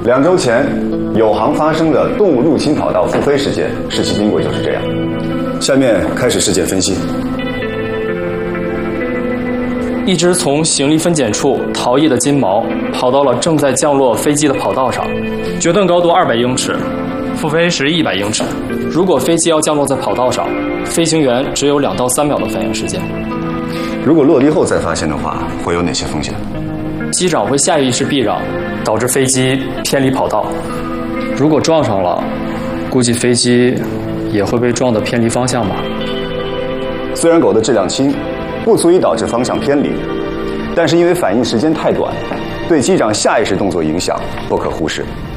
2周前，有航发生的动物入侵跑道复飞事件，事情经过就是这样。下面开始事件分析。 一只从行李分拣处逃逸的金毛跑到了正在降落飞机的跑道上，决断高度200英尺，复飞时100英尺。如果飞机要降落在跑道上，飞行员只有2到3秒的反应时间。 如果落地后再发现的话，会有哪些风险？ 机长会下意识避让，导致飞机偏离跑道。如果撞上了，估计飞机也会被撞得偏离方向吧。 虽然狗的质量轻，不足以导致方向偏离，但是因为反应时间太短，对机长下意识动作影响不可忽视。